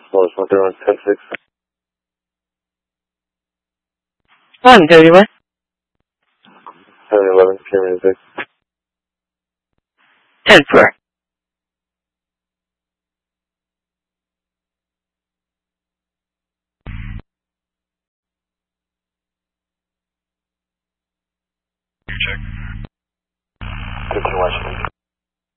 Florida 131, 131. 711, Camry 6. 10-4. Check. 15 Washington.